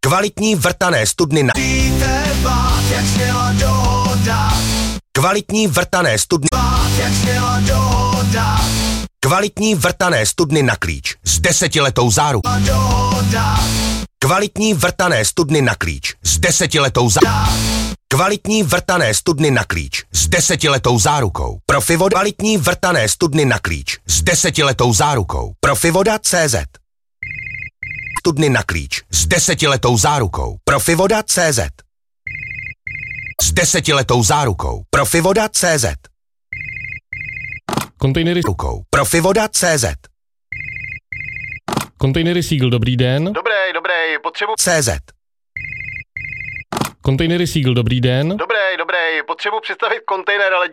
Kvalitní vrtané studny na... Kvalitní vrtané studny... Kvalitní vrtané studny na klíč s 10letou zárukou. Kvalitní vrtané studny na klíč s 10letou zárukou. Kvalitní vrtané studny na klíč s 10letou zárukou. Profivoda. Kvalitní vrtané studny na klíč s 10letou zárukou. Profivoda.cz. Studny na klíč s 10letou zárukou. Profivoda.cz. S 10letou zárukou. Profivoda.cz. Kontejnery Profivoda.cz. Kontejnery Siegel, dobrý den. Dobrý, potřebuji... CZ. Kontejnery Siegel, dobrý den. Dobrý, potřebuji přistavit kontejner, ale...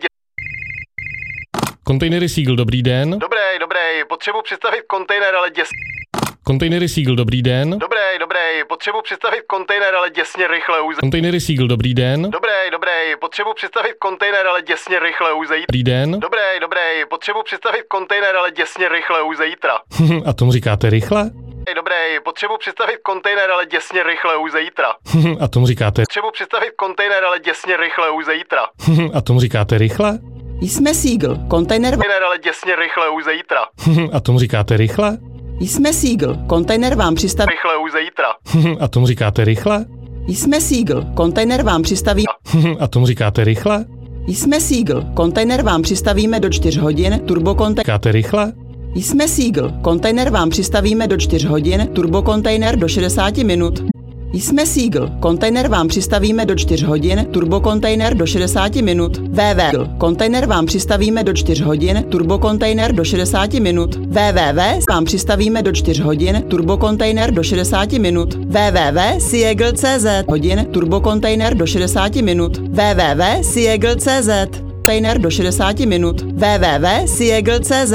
Kontejnery Siegel, dobrý den. Dobrý, potřebuji přistavit kontejner, ale... Kontejnery Siegel, dobrý den. Dobrý, potřebuji přistavit kontejner, ale děsně rychle už... Kontejnery Siegel, dobrý den. Dobrý, potřebuji přistavit kontejner, ale děsně rychle už zítra. Dobrý den. Dobrý, potřebuji přistavit kontejner, ale děsně rychle už zítra. A tomu říkáte rychle? Dobrý, potřebuji přistavit kontejner, ale děsně rychle už zítra. A tomu říkáte... Potřebuji přistavit kontejner, ale děsně rychle už zítra. A tomu říkáte rychle? Jsme Siegel, kontejner... ale děsně rychle už zítra. A tomu říkáte rychle? Jsme Siegel, kontejner vám přistaví... Rychle už zítra. A tomu říkáte rychle? Jsme Siegel, kontejner vám přistaví... A tomu říkáte rychle? Jsme Siegel, kontejner vám přistavíme do 4 hodin, turbokontejner... Říkáte rychle? Jsme Siegel, kontejner vám přistavíme do 4 hodin, turbokontejner do 60 minut. Jsme Siegel, kontejner vám přistavíme do 4 hodin, turbokontejner do 60 minut. Kontejner vám přistavíme do 4 hodin, turbokontejner do 60 minut. Vám přistavíme do 4 hodin, turbokontejner do 60 minut. www.siegel.cz hodin, turbokontejner do 60 minut. www.siegel.cz kontejner do 60 minut. www.siegel.cz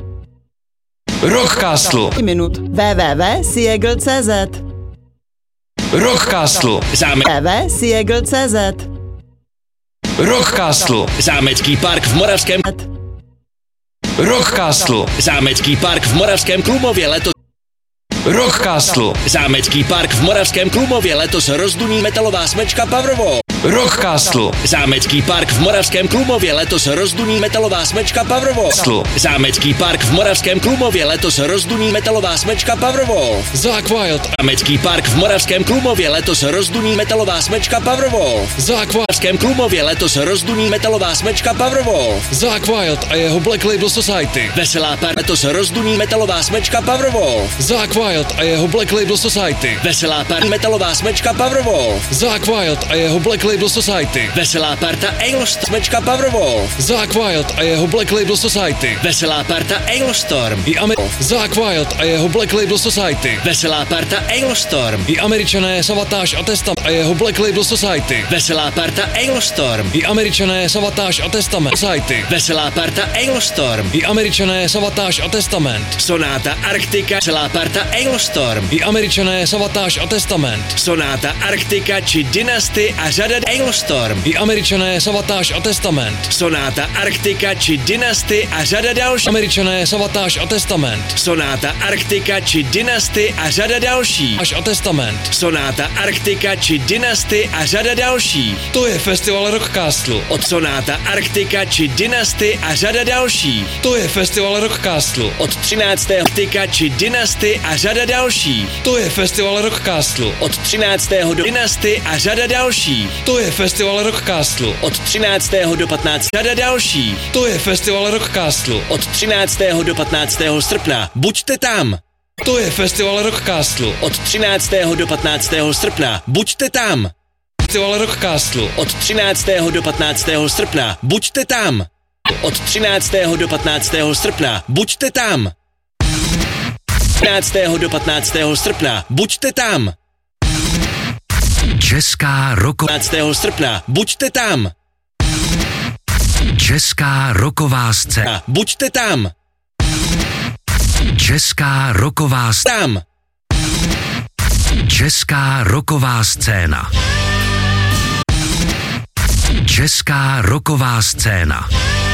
Rockcastle. minut. www.siegel.cz Rockcastle. www.siegel.cz Rockcastle. Zámecký park v Moravském. Rockcastle. Zámecký park v Moravském Klumově letos. Rockcastle. Zámecký park v Moravském Klumově letos rozduní metalová smečka Powerwall. Rockcastle. Zámecký park v Moravském Klumově letos rozduní metalová smečka Powerwall. Zámecký park v Moravském Klumově letos rozduní metalová smečka Powerwall. Zack Wild. Zámecký park v Moravském Klumově letos rozduní metalová smečka Powerwall. Zack Wild. V Moravském Klumově letos rozduní metalová smečka Powerwall. Zack Wild a jeho Black Label Society. Veselá pár letos rozduní metalová smečka Powerwall. Zack Wild a jeho Black Label Society. Veselá pár metalová smečka Powerwall. Zack Wild a jeho Black Label Society. Veselá parta Ailstorm smečka Powerwall. Zack Wild a jeho Black Label Society. Veselá parta Ailstorm. Zack Wild a jeho Black Label Society. Veselá parta Ailstorm. I Američané Savatage a Testament a jeho Black Label Society. Veselá parta Ailstorm. I Američané Savatage a Testament Society. Veselá parta Ailstorm. I Američané Savatage a Testament. Sonáta Arktika. Veselá parta Ailstorm. I Američané Savatage a Testament. Sonáta Arktika či Dynasty a řada Ailstorm. I Američané Savatage a Testament. Sonáta Arktika či Dynasty a řada dalších. Američané Savatage a Testament. Sonáta Arktika či Dynasty a řada dalších. Až a Testament. Sonáta Arktika či Dynasty a řada dalších. To je festival Rockcastle. Od Sonáta Arktika či Dynasty a řada dalších. To je festival Rockcastle. Od 13. Arktika či Dynasty a řada dalších. To je festival Rockcastle. Od 13. do Dynasty a řada dalších. To je festival Rockcastle. Od 13. do 15. řada dalších. To je festival Rockcastle. Od 13. do 15. srpna. Buďte tam. To je festival Rockcastle. Od 13. do 15. srpna. Buďte tam. Festival Rockcastle. Od 13. do 15. srpna. Buďte tam. Od 13. do 15. srpna. Buďte tam. 13. do 15. srpna. Buďte tam. Česká roková 15. srpna. Buďte tam. Česká roková scéna. Buďte tam. Česká roková Tam. Česká roková scéna. Česká roková scéna.